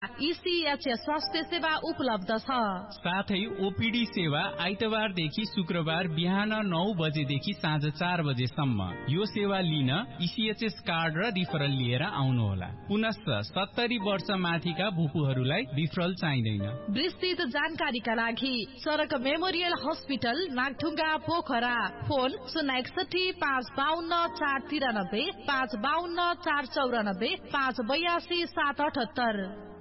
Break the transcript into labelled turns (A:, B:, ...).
A: ECHS स्वास्थ्य सेवा उपलब्ध छ।
B: साथै ओपीडी सेवा आइतबारदेखि शुक्रबार बिहान 9 बजेदेखि साँझ 4 बजेसम्म। यो सेवा लिन ECHS कार्ड र रिफरल लिएर आउनुहोला। पुनश्च 70 वर्ष माथिका भूपुहरूलाई रिफरल चाहिँदैन।
A: विस्तृत जानकारीका लागि सडक memorial hospital Nagdhunga Pokhara. Phone 061 552 493 552 494 582 778।